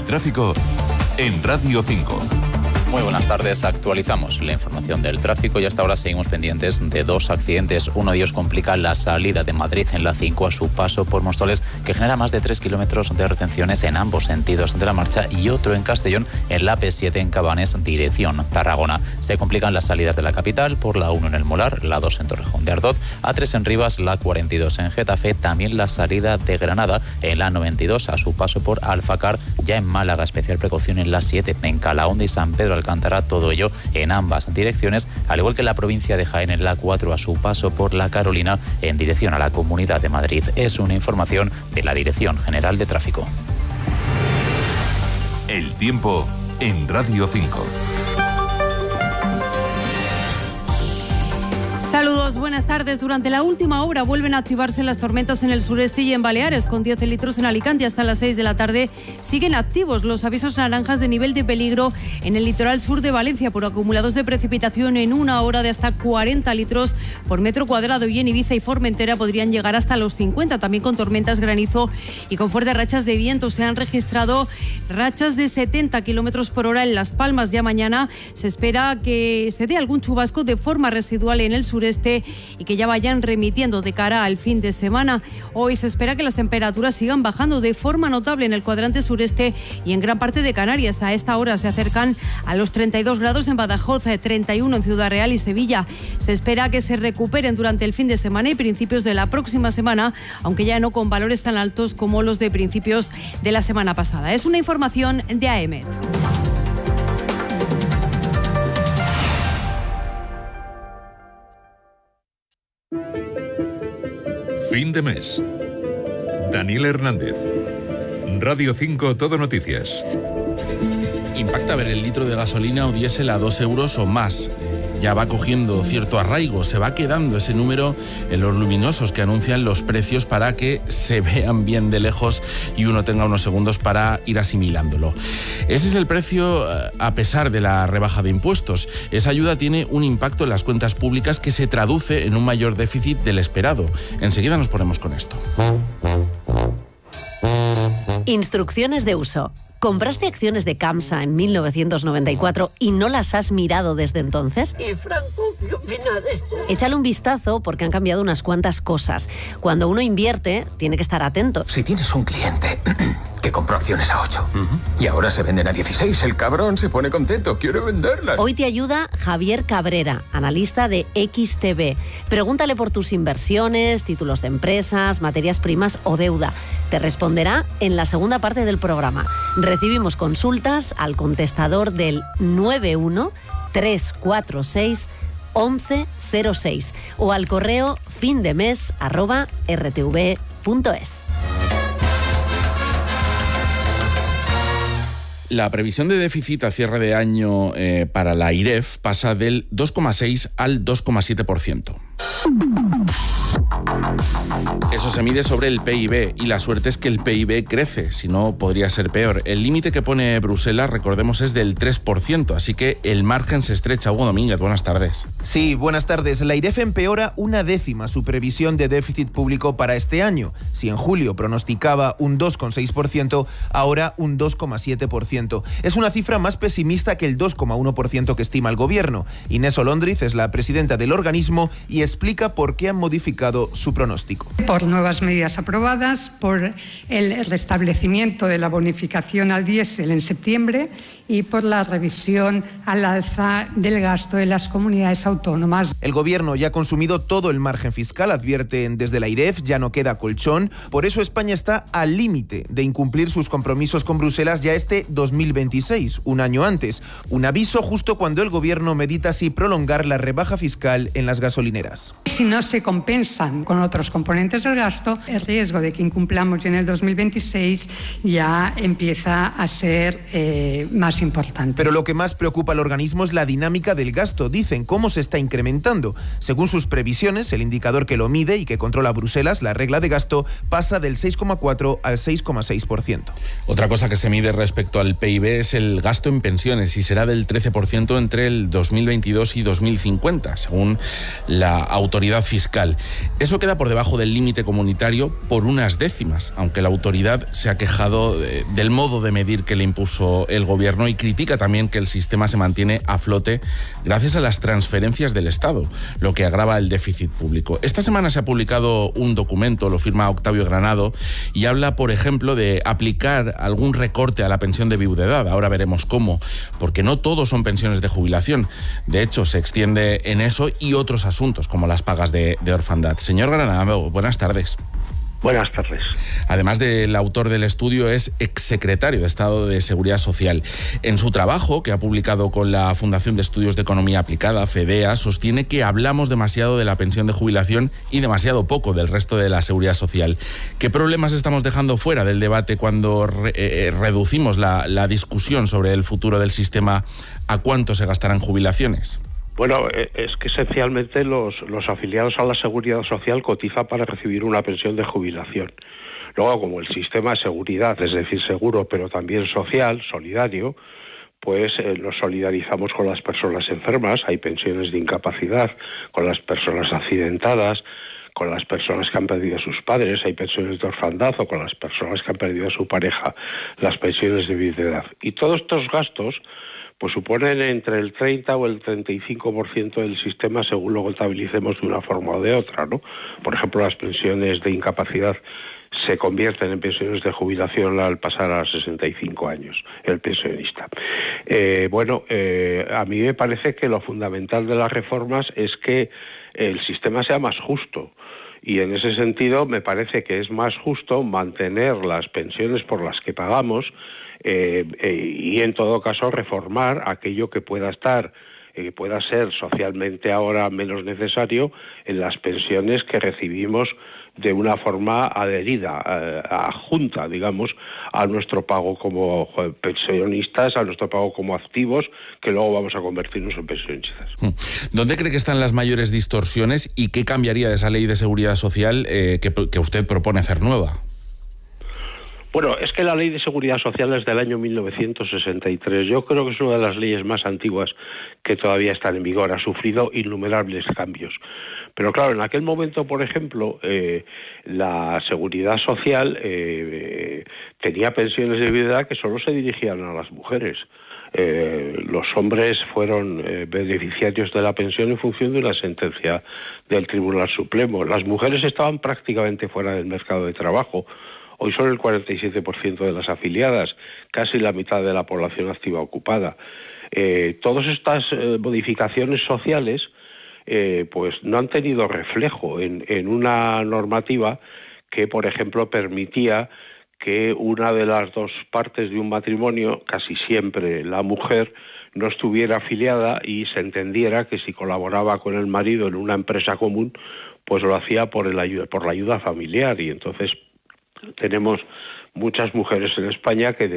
tráfico en Radio 5. Muy buenas tardes, actualizamos la información del tráfico y hasta ahora seguimos pendientes de dos accidentes. Uno de ellos complica la salida de Madrid en la 5 a su paso por Móstoles, que genera más de 3 kilómetros de retenciones en ambos sentidos de la marcha, y otro en Castellón en la P7 en Cabanes, dirección Tarragona. Se complican las salidas de la capital por la 1 en el Molar, la 2 en Torrejón de Ardoz, A3 en Rivas, la 42 en Getafe, también la salida de Granada en la 92 a su paso por Alfacar, ya en Málaga especial precaución en la 7 en Calahonda y San Pedro Alcántara, todo ello en ambas direcciones, al igual que en la provincia de Jaén en la 4 a su paso por La Carolina en dirección a la Comunidad de Madrid. Es una información de la Dirección General de Tráfico. El tiempo en Radio 5. Saludos, buenas tardes. Durante la última hora vuelven a activarse las tormentas en el sureste y en Baleares, con 10 litros en Alicante hasta las 6 de la tarde. Siguen activos los avisos naranjas de nivel de peligro en el litoral sur de Valencia por acumulados de precipitación en una hora de hasta 40 litros por metro cuadrado, y en Ibiza y Formentera podrían llegar hasta los 50, también con tormentas, granizo y con fuertes rachas de viento. Se han registrado rachas de 70 kilómetros por hora en Las Palmas. Ya mañana se espera que se dé algún chubasco de forma residual en el sureste y que ya vayan remitiendo de cara al fin de semana. Hoy se espera que las temperaturas sigan bajando de forma notable en el cuadrante sureste y en gran parte de Canarias. A esta hora se acercan a los 32 grados en Badajoz, 31 en Ciudad Real y Sevilla. Se espera que se recuperen durante el fin de semana y principios de la próxima semana, aunque ya no con valores tan altos como los de principios de la semana pasada. Es una información de AEMET. Fin de mes. Daniel Hernández. Radio 5 Todo Noticias. Impacta ver el litro de gasolina o diésel a 2 euros o más. Ya va cogiendo cierto arraigo, se va quedando ese número en los luminosos que anuncian los precios para que se vean bien de lejos y uno tenga unos segundos para ir asimilándolo. Ese es el precio a pesar de la rebaja de impuestos. Esa ayuda tiene un impacto en las cuentas públicas que se traduce en un mayor déficit del esperado. Enseguida nos ponemos con esto. Instrucciones de uso. ¿Compraste acciones de Camsa en 1994 y no las has mirado desde entonces? ¿Y Franco qué opina de esto? Échale un vistazo porque han cambiado unas cuantas cosas. Cuando uno invierte, tiene que estar atento. Si tienes un cliente que compró acciones a 8 y ahora se venden a 16, el cabrón se pone contento, quiere venderlas. Hoy te ayuda Javier Cabrera, analista de XTB. Pregúntale por tus inversiones, títulos de empresas, materias primas o deuda. Te responderá en la segunda parte del programa. Recibimos consultas al contestador del 91 346 1106 o al correo findemes@rtv.es. La previsión de déficit a cierre de año para la IREF pasa del 2,6 al 2,7%. Eso se mide sobre el PIB y la suerte es que el PIB crece, si no podría ser peor. El límite que pone Bruselas, recordemos, es del 3%, así que el margen se estrecha. Hugo Domínguez, buenas tardes. Sí, buenas tardes. La IREF empeora 1/10 su previsión de déficit público para este año. Si en julio pronosticaba un 2,6%, ahora un 2,7%. Es una cifra más pesimista que el 2,1% que estima el gobierno. Inés Olondriz es la presidenta del organismo y explica por qué han modificado su pronóstico. Por nuevas medidas aprobadas, por el restablecimiento de la bonificación al diésel en septiembre y por la revisión al alza del gasto de las comunidades autónomas. El gobierno ya ha consumido todo el margen fiscal, advierten desde la IREF, ya no queda colchón. Por eso España está al límite de incumplir sus compromisos con Bruselas ya este 2026, un año antes. Un aviso justo cuando el gobierno medita si prolongar la rebaja fiscal en las gasolineras. Si no se compensan con otros componentes del gasto, el riesgo de que incumplamos ya en el 2026 ya empieza a ser más importante. Pero lo que más preocupa al organismo es la dinámica del gasto. Dicen cómo se está incrementando. Según sus previsiones, el indicador que lo mide y que controla Bruselas, la regla de gasto, pasa del 6,4 al 6,6%. Otra cosa que se mide respecto al PIB es el gasto en pensiones y será del 13% entre el 2022 y 2050, según la autoridad fiscal. Eso queda por debajo del límite comunitario por unas décimas, aunque la autoridad se ha quejado del modo de medir que le impuso el gobierno y critica también que el sistema se mantiene a flote gracias a las transferencias del Estado, lo que agrava el déficit público. Esta semana se ha publicado un documento, lo firma Octavio Granado, y habla, por ejemplo, de aplicar algún recorte a la pensión de viudedad. Ahora veremos cómo, porque no todos son pensiones de jubilación. De hecho, se extiende en eso y otros asuntos, como las pagas de orfandad. Señor Granado, buenas tardes. Buenas tardes. Además del autor del estudio, es exsecretario de Estado de Seguridad Social. En su trabajo, que ha publicado con la Fundación de Estudios de Economía Aplicada, FEDEA, sostiene que hablamos demasiado de la pensión de jubilación y demasiado poco del resto de la seguridad social. ¿Qué problemas estamos dejando fuera del debate cuando reducimos la discusión sobre el futuro del sistema a cuánto se gastará en jubilaciones? Bueno, es que esencialmente los afiliados a la Seguridad Social cotizan para recibir una pensión de jubilación. Luego, como el sistema de seguridad, es decir, seguro, pero también social, solidario, pues nos solidarizamos con las personas enfermas, hay pensiones de incapacidad, con las personas accidentadas, con las personas que han perdido a sus padres, hay pensiones de orfandad, o con las personas que han perdido a su pareja, las pensiones de viudedad. Y todos estos gastos pues suponen entre el 30 o el 35% del sistema según lo contabilicemos de una forma o de otra, ¿no? Por ejemplo, las pensiones de incapacidad se convierten en pensiones de jubilación al pasar a 65 años, el pensionista. A mí me parece que lo fundamental de las reformas es que el sistema sea más justo. Y en ese sentido me parece que es más justo mantener las pensiones por las que pagamos y en todo caso reformar aquello que pueda ser socialmente ahora menos necesario en las pensiones que recibimos de una forma adherida, adjunta, digamos, a nuestro pago como pensionistas, a nuestro pago como activos, que luego vamos a convertirnos en pensionistas. ¿Dónde cree que están las mayores distorsiones y qué cambiaría de esa ley de seguridad social que usted propone hacer nueva? Bueno, es que la Ley de Seguridad Social es del año 1963. Yo creo que es una de las leyes más antiguas que todavía están en vigor. Ha sufrido innumerables cambios. Pero claro, en aquel momento, por ejemplo, la Seguridad Social tenía pensiones de viudedad que solo se dirigían a las mujeres. Los hombres fueron beneficiarios de la pensión en función de una sentencia del Tribunal Supremo. Las mujeres estaban prácticamente fuera del mercado de trabajo. Hoy son el 47% de las afiliadas, casi la mitad de la población activa ocupada. Todas estas modificaciones sociales pues no han tenido reflejo en una normativa que, por ejemplo, permitía que una de las dos partes de un matrimonio, casi siempre la mujer, no estuviera afiliada y se entendiera que si colaboraba con el marido en una empresa común, pues lo hacía por la ayuda familiar. Y entonces tenemos muchas mujeres en España que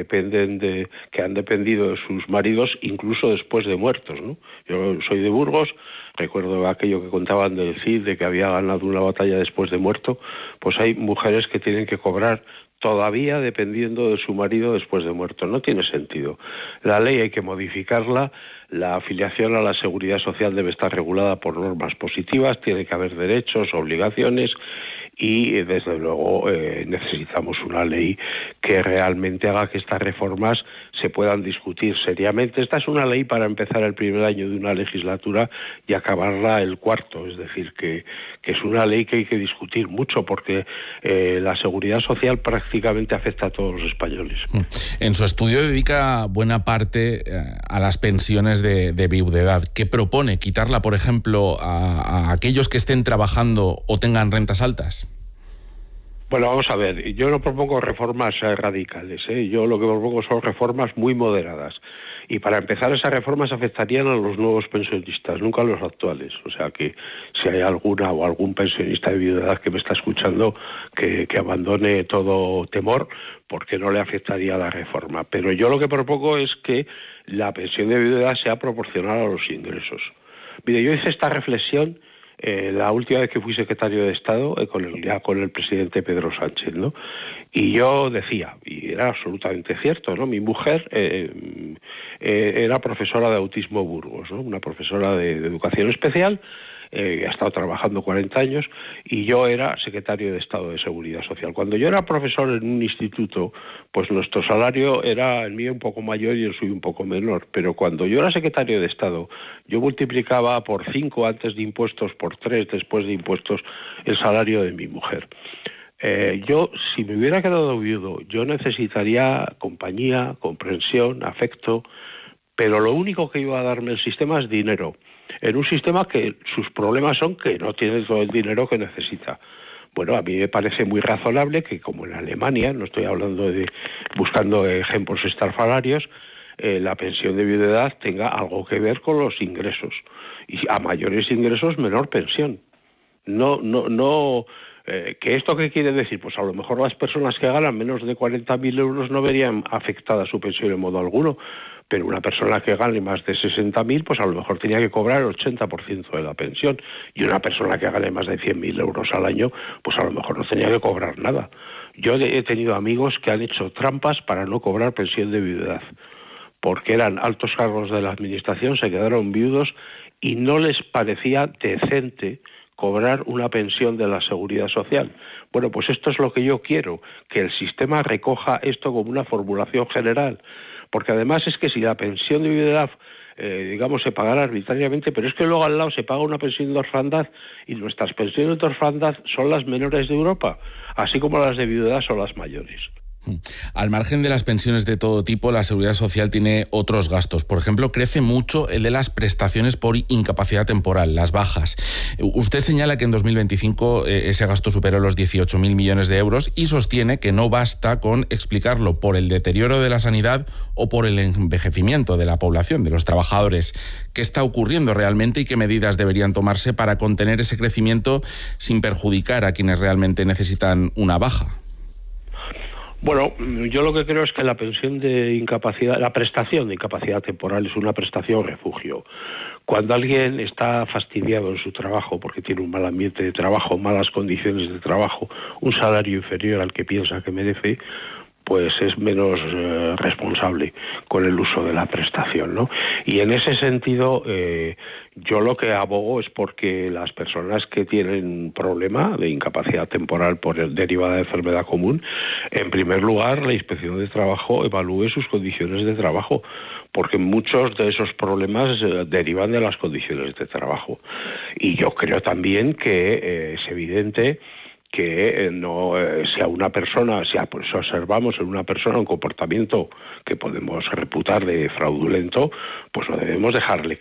han dependido de sus maridos incluso después de muertos, ¿no? Yo soy de Burgos, recuerdo aquello que contaban del Cid, de que había ganado una batalla después de muerto. Pues hay mujeres que tienen que cobrar todavía dependiendo de su marido después de muerto. No tiene sentido. La ley hay que modificarla. La afiliación a la Seguridad Social debe estar regulada por normas positivas, tiene que haber derechos, obligaciones y desde luego necesitamos una ley que realmente haga que estas reformas se puedan discutir seriamente. Esta es una ley para empezar el primer año de una legislatura y acabarla el cuarto, es decir, que es una ley que hay que discutir mucho porque la seguridad social prácticamente afecta a todos los españoles. En su estudio dedica buena parte a las pensiones de viudedad. ¿Qué propone? ¿Quitarla, por ejemplo, a aquellos que estén trabajando o tengan rentas altas? Bueno, vamos a ver, yo no propongo reformas radicales, yo lo que propongo son reformas muy moderadas. Y para empezar, esas reformas afectarían a los nuevos pensionistas, nunca a los actuales. O sea que si hay alguna o algún pensionista de viudedad que me está escuchando, que abandone todo temor, porque no le afectaría la reforma. Pero yo lo que propongo es que la pensión de viudedad sea proporcional a los ingresos. Mire, yo hice esta reflexión la última vez que fui secretario de Estado con el presidente Pedro Sánchez, ¿no? Y yo decía, y era absolutamente cierto, ¿no? Mi mujer era profesora de autismo Burgos, ¿no? Una profesora de educación especial, he estado trabajando 40 años, y yo era secretario de Estado de Seguridad Social. Cuando yo era profesor en un instituto, pues nuestro salario era el mío un poco mayor y el suyo un poco menor, pero cuando yo era secretario de Estado, yo multiplicaba por 5 antes de impuestos, por 3 después de impuestos, el salario de mi mujer. Yo, si me hubiera quedado viudo, yo necesitaría compañía, comprensión, afecto, pero lo único que iba a darme el sistema es dinero, en un sistema que sus problemas son que no tiene todo el dinero que necesita. Bueno, a mí me parece muy razonable que, como en Alemania, no estoy hablando de buscando ejemplos estrafalarios, la pensión de viudedad tenga algo que ver con los ingresos, y a mayores ingresos menor pensión. ¿Que esto qué quiere decir? Pues a lo mejor las personas que ganan menos de 40.000 euros no verían afectada su pensión en modo alguno, pero una persona que gane más de 60.000, pues a lo mejor tenía que cobrar el 80% de la pensión, y una persona que gane más de 100.000 euros al año, pues a lo mejor no tenía que cobrar nada. Yo he tenido amigos que han hecho trampas para no cobrar pensión de viudedad, porque eran altos cargos de la administración, se quedaron viudos y no les parecía decente cobrar una pensión de la Seguridad Social. Bueno, pues esto es lo que yo quiero, que el sistema recoja esto como una formulación general, porque además es que si la pensión de viudedad, digamos, se pagara arbitrariamente, pero es que luego al lado se paga una pensión de orfandad, y nuestras pensiones de orfandad son las menores de Europa, así como las de viudedad son las mayores. Al margen de las pensiones de todo tipo, la Seguridad Social tiene otros gastos. Por ejemplo, crece mucho el de las prestaciones por incapacidad temporal, las bajas. Usted señala que en 2025 ese gasto superó los 18.000 millones de euros y sostiene que no basta con explicarlo por el deterioro de la sanidad o por el envejecimiento de la población, de los trabajadores. ¿Qué está ocurriendo realmente y qué medidas deberían tomarse para contener ese crecimiento sin perjudicar a quienes realmente necesitan una baja? Bueno, yo lo que creo es que la pensión de incapacidad, la prestación de incapacidad temporal es una prestación refugio. Cuando alguien está fastidiado en su trabajo porque tiene un mal ambiente de trabajo, malas condiciones de trabajo, un salario inferior al que piensa que merece, pues es menos responsable con el uso de la prestación, ¿no? Y en ese sentido, yo lo que abogo es porque las personas que tienen un problema de incapacidad temporal derivada de enfermedad común, en primer lugar, la Inspección de Trabajo evalúe sus condiciones de trabajo, porque muchos de esos problemas derivan de las condiciones de trabajo. Y yo creo también que es evidente que no si a una persona, si observamos en una persona un comportamiento que podemos reputar de fraudulento, pues no debemos dejarle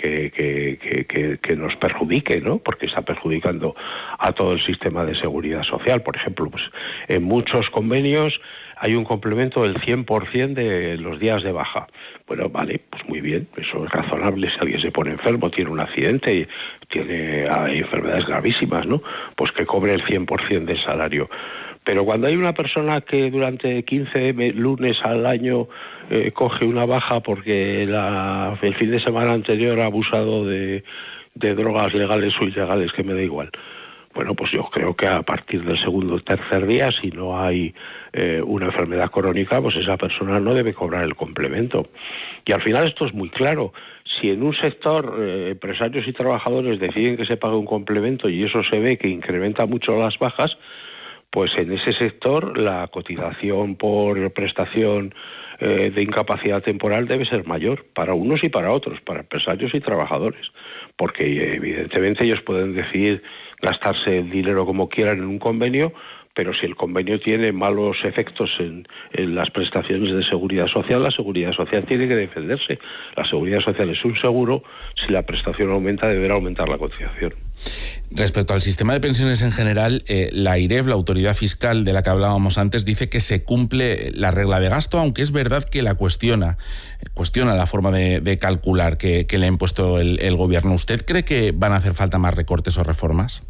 que nos perjudique, ¿no? Porque está perjudicando a todo el sistema de seguridad social. Por ejemplo, pues en muchos convenios hay un complemento del 100% de los días de baja. Bueno, vale, pues muy bien, eso es razonable. Si alguien se pone enfermo, tiene un accidente y hay enfermedades gravísimas, ¿no? Pues que cobre el 100% del salario. Pero cuando hay una persona que durante 15 lunes al año coge una baja porque el fin de semana anterior ha abusado de drogas legales o ilegales, que me da igual. Bueno, pues yo creo que a partir del segundo o tercer día, si no hay una enfermedad crónica, pues esa persona no debe cobrar el complemento. Y al final esto es muy claro. Si en un sector empresarios y trabajadores deciden que se pague un complemento y eso se ve que incrementa mucho las bajas, pues en ese sector la cotización por prestación de incapacidad temporal debe ser mayor para unos y para otros, para empresarios y trabajadores, porque evidentemente ellos pueden decidir gastarse el dinero como quieran en un convenio, pero si el convenio tiene malos efectos en las prestaciones de seguridad social, la seguridad social tiene que defenderse. La seguridad social es un seguro, si la prestación aumenta, deberá aumentar la cotización. Respecto al sistema de pensiones en general, la AIREF, la autoridad fiscal de la que hablábamos antes, dice que se cumple la regla de gasto, aunque es verdad que la cuestiona la forma de calcular que le ha impuesto el gobierno. ¿Usted cree que van a hacer falta más recortes o reformas?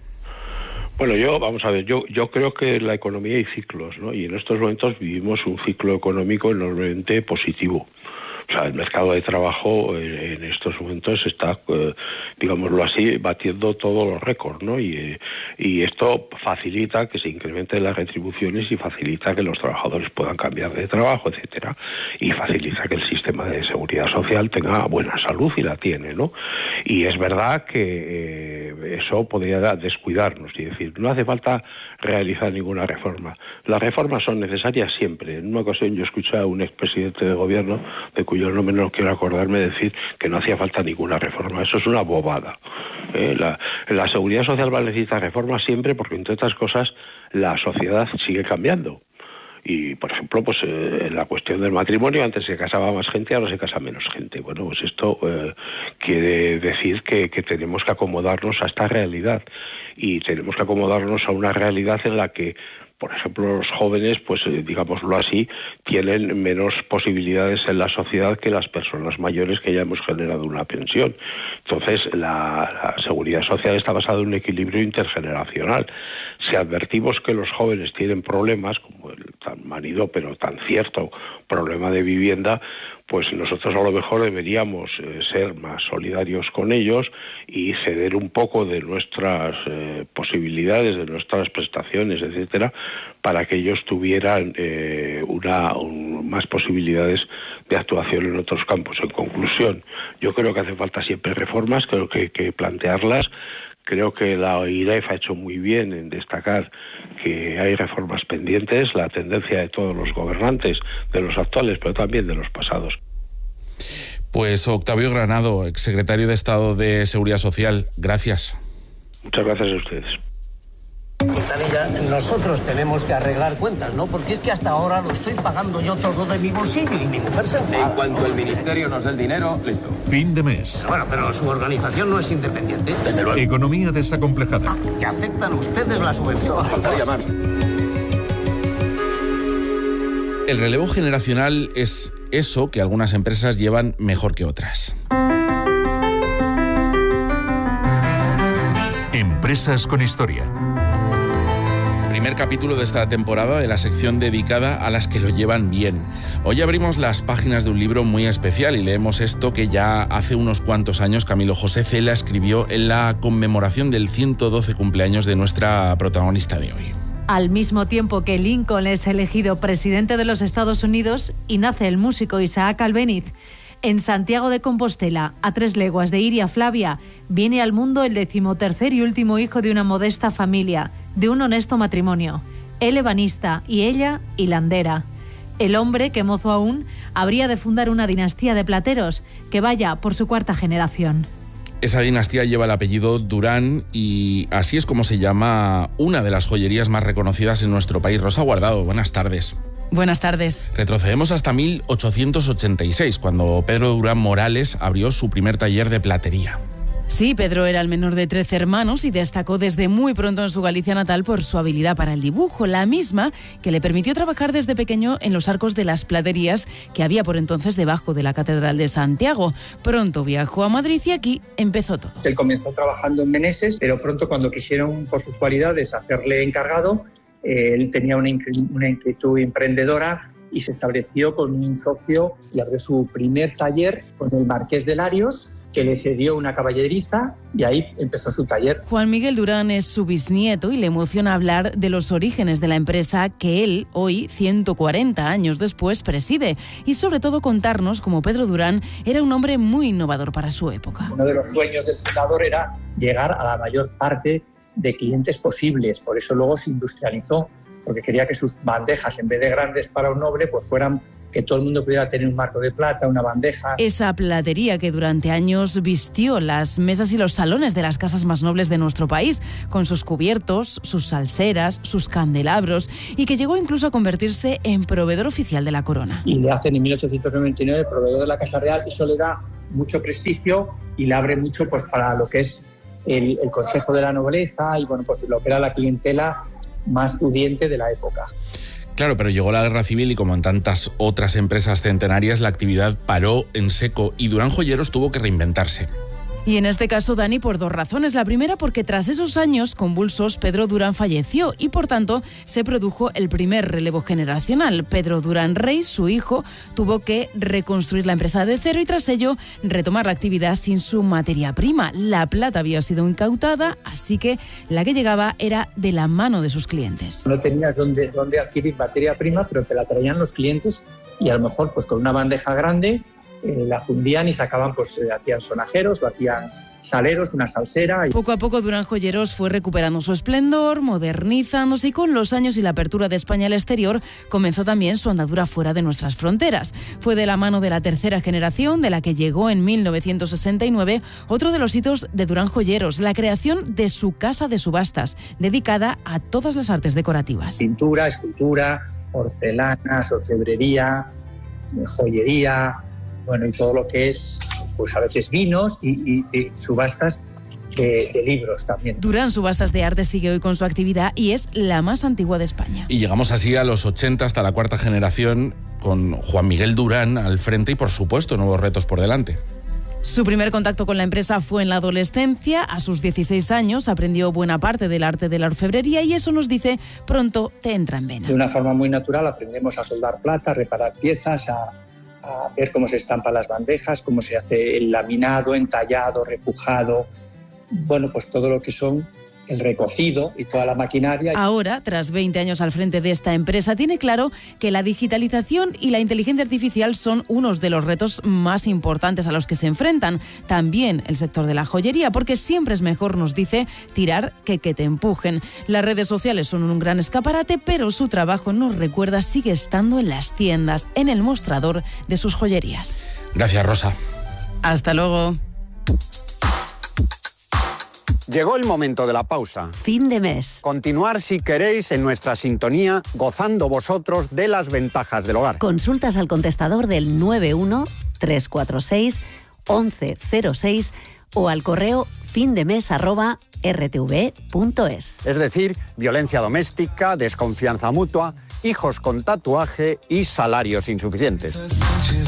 Bueno, yo creo que en la economía hay ciclos, ¿no? Y en estos momentos vivimos un ciclo económico enormemente positivo. O sea, el mercado de trabajo en estos momentos está, digámoslo así, batiendo todos los récords, ¿no? Y esto facilita que se incrementen las retribuciones y facilita que los trabajadores puedan cambiar de trabajo, etcétera. Y facilita que el sistema de seguridad social tenga buena salud, y la tiene, ¿no? Y es verdad que eso podría descuidarnos y decir, no hace falta realizar ninguna reforma. Las reformas son necesarias siempre. En una ocasión yo escuché a un expresidente de gobierno, de cuyo nombre no quiero acordarme, decir que no hacía falta ninguna reforma. Eso es una bobada. La seguridad social va a necesitar reformas siempre porque, entre otras cosas, la sociedad sigue cambiando. Y, por ejemplo, pues en la cuestión del matrimonio, antes se casaba más gente, ahora se casa menos gente. Bueno, pues esto quiere decir que tenemos que acomodarnos a esta realidad. Y tenemos que acomodarnos a una realidad en la que, por ejemplo, los jóvenes, pues digámoslo así, tienen menos posibilidades en la sociedad que las personas mayores que ya hemos generado una pensión. Entonces, la seguridad social está basada en un equilibrio intergeneracional. Si advertimos que los jóvenes tienen problemas, como el tan manido pero tan cierto problema de vivienda, pues nosotros a lo mejor deberíamos ser más solidarios con ellos y ceder un poco de nuestras posibilidades, de nuestras prestaciones, etcétera, para que ellos tuvieran más posibilidades de actuación en otros campos. En conclusión, yo creo que hace falta siempre reformas, creo que hay que plantearlas. Creo que la IREF ha hecho muy bien en destacar que hay reformas pendientes, la tendencia de todos los gobernantes, de los actuales, pero también de los pasados. Pues Octavio Granado, exsecretario de Estado de Seguridad Social, gracias. Muchas gracias a ustedes. Quintanilla, nosotros tenemos que arreglar cuentas, ¿no? Porque es que hasta ahora lo estoy pagando yo todo de mi bolsillo y mi mujer se enfada. En cuanto el ministerio nos dé el dinero, listo. Fin de mes. Bueno, pero su organización no es independiente. Desde luego. Economía desacomplejada. Que aceptan ustedes la subvención. Faltaría más. El relevo generacional es eso que algunas empresas llevan mejor que otras. Empresas con historia. Primer capítulo de esta temporada de la sección dedicada a las que lo llevan bien. Hoy abrimos las páginas de un libro muy especial y leemos esto que ya hace unos cuantos años Camilo José Cela escribió en la conmemoración del 112 cumpleaños de nuestra protagonista de hoy. Al mismo tiempo que Lincoln es elegido presidente de los Estados Unidos y nace el músico Isaac Albéniz, en Santiago de Compostela, a 3 leguas de Iria Flavia, viene al mundo el 13º y último hijo de una modesta familia, de un honesto matrimonio. Él ebanista y ella hilandera. El hombre, que mozo aún, habría de fundar una dinastía de plateros que vaya por su 4ª generación. Esa dinastía lleva el apellido Durán y así es como se llama una de las joyerías más reconocidas en nuestro país. Rosa Guardado, buenas tardes. Buenas tardes. Retrocedemos hasta 1886, cuando Pedro Durán Morales abrió su primer taller de platería. Sí, Pedro era el menor de 13 hermanos y destacó desde muy pronto en su Galicia natal por su habilidad para el dibujo, la misma que le permitió trabajar desde pequeño en los arcos de las platerías que había por entonces debajo de la Catedral de Santiago. Pronto viajó a Madrid y aquí empezó todo. Él comenzó trabajando en Meneses, pero pronto cuando quisieron, por sus cualidades, hacerle encargado, él tenía una inquietud emprendedora y se estableció con un socio y abrió su primer taller con el Marqués de Larios, que le cedió una caballeriza y ahí empezó su taller. Juan Miguel Durán es su bisnieto y le emociona hablar de los orígenes de la empresa que él, hoy, 140 años después, preside y sobre todo contarnos cómo Pedro Durán era un hombre muy innovador para su época. Uno de los sueños del fundador era llegar a la mayor parte de clientes posibles, por eso luego se industrializó, porque quería que sus bandejas, en vez de grandes para un noble, pues fueran que todo el mundo pudiera tener un marco de plata, una bandeja. Esa platería que durante años vistió las mesas y los salones de las casas más nobles de nuestro país, con sus cubiertos, sus salseras, sus candelabros, y que llegó incluso a convertirse en proveedor oficial de la corona. Y le hacen en 1899 proveedor de la Casa Real, eso le da mucho prestigio y le abre mucho pues para lo que es el Consejo de la Nobleza y bueno, pues lo que era la clientela más pudiente de la época. Claro, pero llegó la Guerra Civil y como en tantas otras empresas centenarias, la actividad paró en seco y Durán Joyeros tuvo que reinventarse. Y en este caso, Dani, por 2 razones. La primera, porque tras esos años convulsos, Pedro Durán falleció y, por tanto, se produjo el primer relevo generacional. Pedro Durán Rey, su hijo, tuvo que reconstruir la empresa de cero y, tras ello, retomar la actividad sin su materia prima. La plata había sido incautada, así que la que llegaba era de la mano de sus clientes. No tenías dónde adquirir materia prima, pero te la traían los clientes y a lo mejor pues con una bandeja grande la fundían y sacaban, pues hacían sonajeros o hacían saleros, una salsera. Poco a poco Durán Joyeros fue recuperando su esplendor, modernizándose y con los años y la apertura de España al exterior comenzó también su andadura fuera de nuestras fronteras. Fue de la mano de la tercera generación, de la que llegó en 1969, otro de los hitos de Durán Joyeros, la creación de su casa de subastas, dedicada a todas las artes decorativas. Pintura, escultura, porcelanas, orfebrería, joyería, bueno, y todo lo que es, pues a veces vinos y subastas de libros también. Durán Subastas de Arte sigue hoy con su actividad y es la más antigua de España. Y llegamos así a los 80, hasta la cuarta generación, con Juan Miguel Durán al frente y, por supuesto, nuevos retos por delante. Su primer contacto con la empresa fue en la adolescencia. A sus 16 años aprendió buena parte del arte de la orfebrería y eso, nos dice, pronto te entra en vena. De una forma muy natural aprendemos a soldar plata, a reparar piezas, a ver cómo se estampan las bandejas, cómo se hace el laminado, entallado, repujado, bueno, pues todo lo que son el recocido y toda la maquinaria. Ahora, tras 20 años al frente de esta empresa, tiene claro que la digitalización y la inteligencia artificial son unos de los retos más importantes a los que se enfrentan. También el sector de la joyería, porque siempre es mejor, nos dice, tirar que te empujen. Las redes sociales son un gran escaparate, pero su trabajo, nos recuerda, sigue estando en las tiendas, en el mostrador de sus joyerías. Gracias, Rosa. Hasta luego. Llegó el momento de la pausa. Fin de mes. Continuar, si queréis, en nuestra sintonía, gozando vosotros de las ventajas del hogar. Consultas al contestador del 91-346-1106 o al correo findemes@rtv.es. Es decir, violencia doméstica, desconfianza mutua, hijos con tatuaje y salarios insuficientes.